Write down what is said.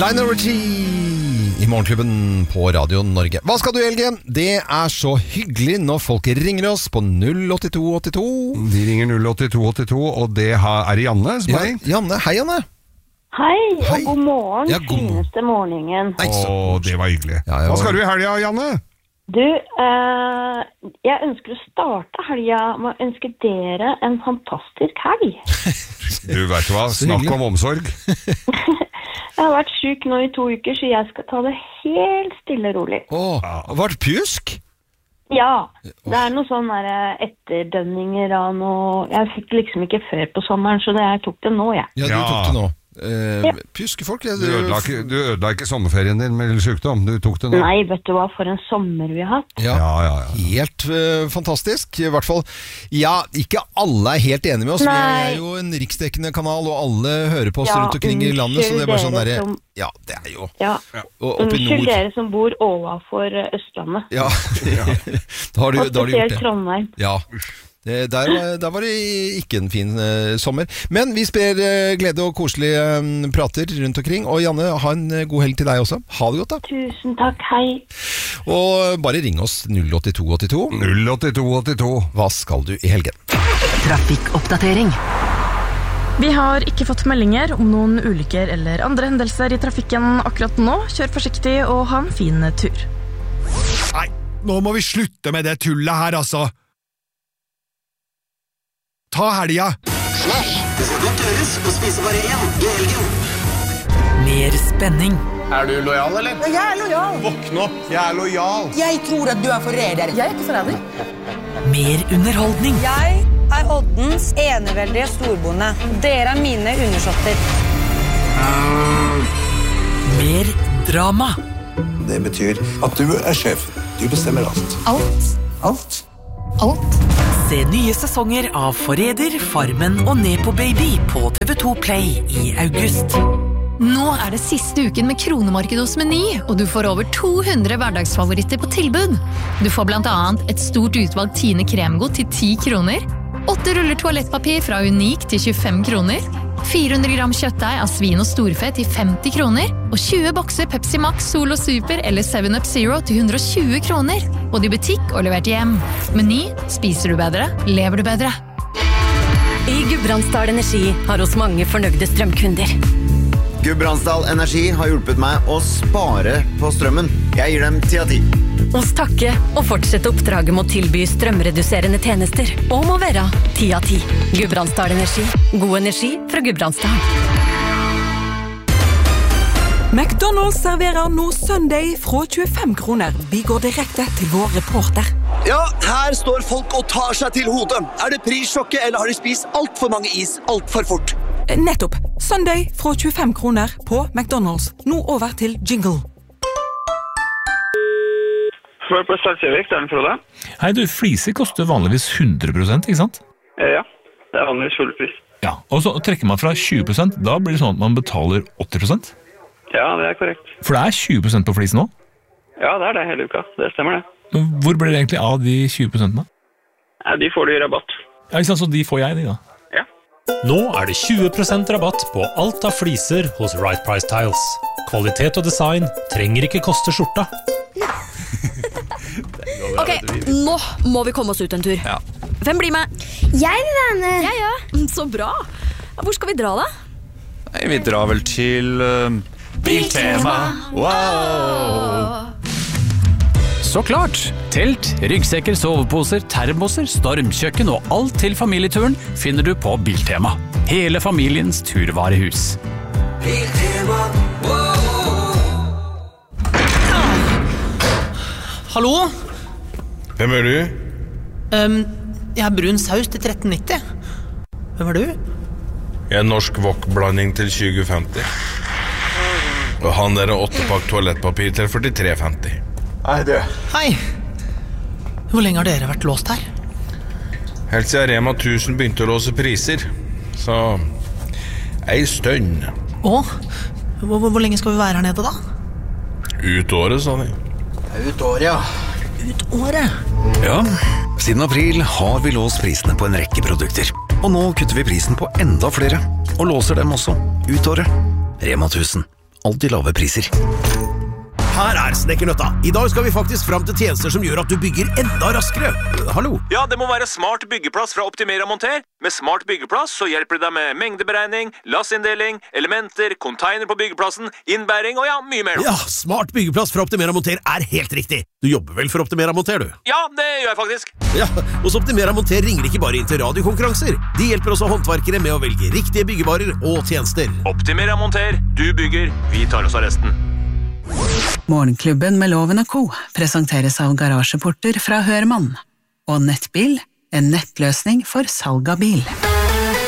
Lionel Richie I Morgenklubben på Radio Norge. Hva skal du I helgen? Det så hyggelig når folk ringer oss på 08282. De ringer 08282, og det det Janne som Ja, Janne, hei Janne. Hei, og god morgen. Ja, god morgen. Fineste morgenen. Det var hyggelig. Ja, Hva skal du I helga, Janne? Du, jeg ønsker å starte helga med å ønske dere en fantastisk helg. Du vet hva, snakk om omsorg. Jeg har vært syk nå I 2 uker, så jeg skal ta det helt stille og rolig. Var det pjusk? Ja, det noe sånn der etterdønninger av noe. Jeg fikk liksom ikke før på sommeren, så jeg tok det nå, jeg. Ja, du tok det nå. Pjuskefolk Du ødela ikke sommerferien din med sykdom. Du tok det nå. Nei, vet du hva, for en sommer vi har hatt. Ja. Helt fantastisk I hvert fall. Ja, ikke alle helt enige med oss. Nei. Vi jo en riksdekkende kanal, og alle hører på oss rundt omkring I landet, så det bare sånn der, ja, det jo ja. Unnskyld dere som bor overfor Østlandet. Ja, da har du gjort det. Trondheim. Ja, der var det ikke en fin sommer. Men vi sprer glede og koselige prater rundt omkring. Og Janne, ha en god helg til deg også. Ha det godt da. Tusen takk, hei. Og bare ring oss 08282. 08282. Hva skal du I helgen? Trafikkoppdatering. Vi har ikke fått meldinger om noen ulykker eller andre hendelser I trafikken akkurat nå. Kjør forsiktig og ha en fin tur. Nei, nå må vi slutte med det tullet her, altså. Ta helga! Slash, det skal godt gjøres å spise bare én I helgen. Mer spenning. Du lojal, eller? Jeg lojal. Våkn opp, jeg lojal. Jeg tror at du forræder. Jeg ikke forræder. Mer underholdning. Jeg Oddens eneveldige storbonde. Dere mine undersåtter. Mer drama. Det betyr at du sjef. Du bestemmer alt. Alt. Se nye sesonger av Forræder, Farmen og Nepo Baby på TV2 Play I august. Nå det siste uken med kronemarked hos Meny, og du får over 200 hverdagsfavoritter på tilbud. Du får blant annet et stort utvalg Tine kremgodt til 10 kroner, 8 ruller toalettpapir fra Unik til 25 kroner, 400 gram kjøttdeig av svin og storfe til 50 kroner, og 20 bokser Pepsi Max, Solo Super eller 7up Zero til 120 kroner. Både I butikk og levert hjem. Meny, spiser du bedre, lever du bedre. I Gudbrandsdal Energi har oss mange fornøyde strømkunder. Gudbrandsdal Energi har hjulpet meg å spare på strømmen. Jeg gir dem 10 av 10. Oss takke og fortsette oppdraget med å tilby strømreduserende tjenester. Og må være 10 av 10. Gudbrandsdal Energi. God energi fra Gudbrandsdal. McDonald's serverer nå Sunday fra 25 kroner. Vi går direkte til vår reporter. Ja, her står folk og tar seg til hodet. Det prissjokket, eller har de spist alt for mange is, alt for fort? Nettopp. Sunday fra 25 kroner på McDonald's. Nå over til jingle. For på Stadsjøvik, Frode. Hei du, fliser koster vanligvis 100%, ikke sant? Ja, det vanligvis full pris. Ja, og så trekker man fra 20%, da blir det sånn at man betaler 80%? Ja, det korrekt. For det 20% på flisen nå? Ja, det hele uka, det stemmer det. Hvor blir det egentlig av de 20%? Ja, de får du I rabatt. Ja, ikke sant, så de får jeg de da? Ja. Nå det 20% rabatt på alt av fliser hos Right Price Tiles. Kvalitet og design trenger ikke koste skjorta. Ok, nå må vi komme oss ut en tur. Ja. Hvem blir med? Jeg vil være med. Ja. Så bra. Hvor skal vi dra da? Nei, vi drar vel til Biltema. Wow! Så klart! Telt, ryggsekker, soveposer, termoser, stormkjøkken og alt til familieturen finner du på Biltema. Hele familiens turvarehus. Biltema, Hallo? Hvem du? Jeg brun saus til 13,90. Hvem du? Jeg norsk wok-blanding til 20,50. Og han 8-pakk toalettpapir til 43,50. Hei du. Hei. Hvor lenge har dere vært låst her? Helt siden Rema 1000 begynte å låse priser. Så ei stønn. Hvor lenge skal vi være her nede da? Ut året, sa de. Ut året, ja. Ut året? Ja, siden april har vi låst prisene på en rekke produkter. Og nå kutter vi prisen på enda flere, og låser dem også ut året. Rema 1000. alltid lave priser. Her Snekkernøtta. I dag skal vi faktisk fram til tjenester som gjør at du bygger enda raskere. Hallo? Ja, det må være smart byggeplass fra Optimera Monter. Med smart byggeplass så hjelper det deg med mengdeberegning, lassinndeling, elementer, container på byggeplassen, innbæring og mye mer. Ja, smart byggeplass fra Optimera Monter helt riktig. Du jobber vel for Optimera Monter, du? Ja, det gjør jeg faktisk. Ja, hos Optimera Monter ringer ikke bare inn til radiokonkurranser. De hjelper også håndverkere med å velge riktige byggevarer og tjenester. Optimera Monter, du bygger, vi tar oss av resten. Morgenklubben med Loven og Co. presenteres av garasjeporter fra Hørmann og Nettbil, en nettløsning for salg av bil.